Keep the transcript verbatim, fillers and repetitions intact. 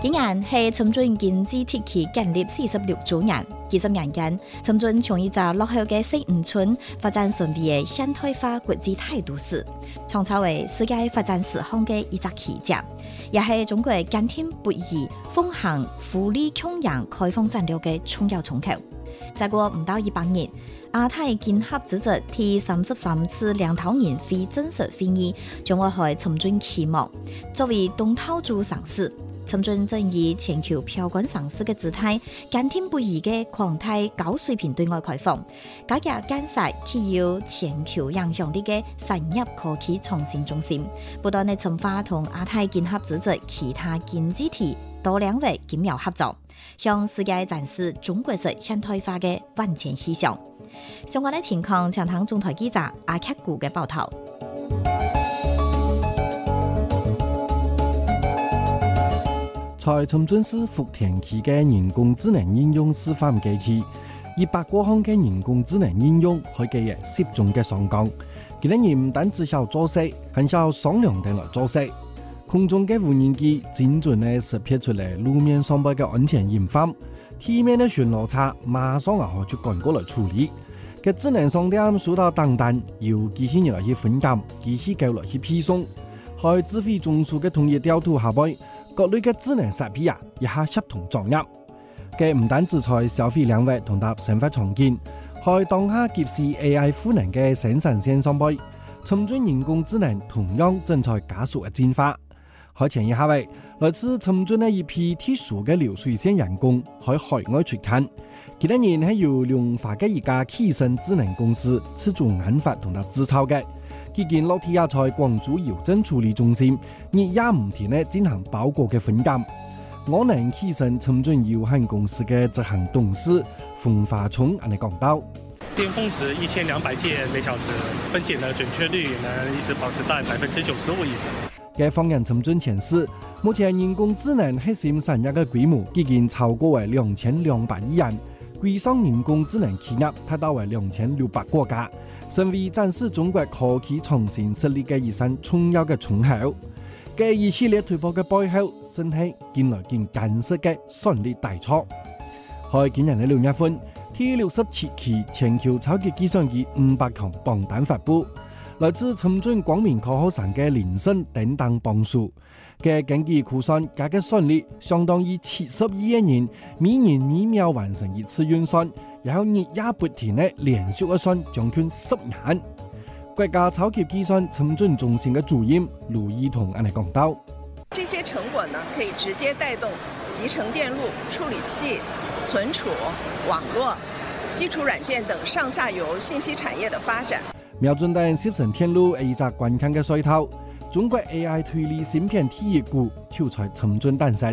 今年係深圳經濟特區建立四十六週年，幾十年間，深圳從一個落後嘅細漁村發展成為嘅現代化國際大都市，創造為世界發展史上嘅一個奇蹟，也係中國堅定不移奉行互利共贏開放戰略嘅重要窗口。再過唔到一百年，亞太經合組織第三十三次兩頭年非正式會議將會喺深圳開幕，作為東道主城市。深圳正以全球標杆城市嘅姿態，堅定不移嘅擴大高水平對外開放，加強建設具有全球影響力嘅產業科技創新中心，不斷地深化同亞太經合組織其他經濟體多領域緊密合作，向世界展示中國式現代化嘅萬千思想。相關嘅情況，請聽中台記者阿克古嘅報道。 在深圳市福田區嘅人工智能應用示範基地，一百多項嘅人工智能應用可以嘅十種嘅上崗。佢哋人唔單止曉做事，還曉商量定來做事。空中嘅無人機精準地識別出嚟路面上邊嘅安全隱患，地面嘅巡邏車馬上啊可就趕過來處理。嘅智能商店收到訂單，由機器人來去分揀，機器狗來去配送，喺指揮中樞嘅統一調度下邊。各類嘅智能設備啊，一下協同作業，嘅唔單止在消費領域同搭生活場景，喺當下及時 A I 賦能嘅生產線上邊，深圳人工智能同樣正在加速嘅進化。喺前一下位，來自深圳嘅一批特殊嘅流水線人工喺海外出產，佢哋人係由龍華嘅一家起身智能公司自主研發同搭製造嘅。佢見落地亞在廣州郵政處理中心，日夜唔停咧進行包裹嘅分揀。我能起身深圳有限公司嘅執行董事馮華聰咁嚟講到： 巔峰值一千兩百件每小時，分揀嘅準確率能一直保持在百分之九十五以上。 嘅放眼深圳前市，目前人工智能核心產業嘅規模已經超過為兩千兩百億元，櫃上人工智能企業達到為兩千六百個家。成為展示中國科技創新實力嘅一扇重要嘅窗口。嘅一系列突破嘅背後，真係見來見緊實嘅順利大錯。喺今年嘅六月份，第六十七期全球超級計算機五百強榜單發布，來自深圳光明科學城嘅連勝等等榜數。嘅根據估算，價格算力相當於七十億人每年每秒完成一次運算。然後日夜不停的連續運算將近十年。國家超級計算深圳中心嘅主任盧義彤安尼講到： 這些成果呢，可以直接帶動集成電路、處理器、存儲、網絡、基礎軟件等上下游信息產業的發展。 瞄準等集成電路係一隻關鍵嘅勢頭，中國 A I 推理芯片體業股就在深圳誕生。